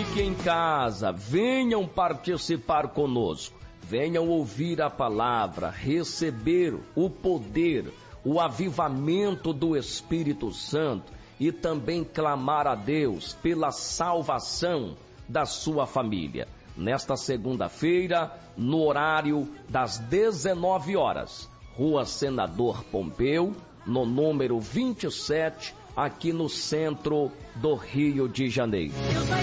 fique em casa, venham participar conosco, venham ouvir a palavra, receber o poder, o avivamento do Espírito Santo e também clamar a Deus pela salvação da sua família. Nesta segunda-feira, no horário das 19 horas, Rua Senador Pompeu, no número 27, aqui no centro do Rio de Janeiro.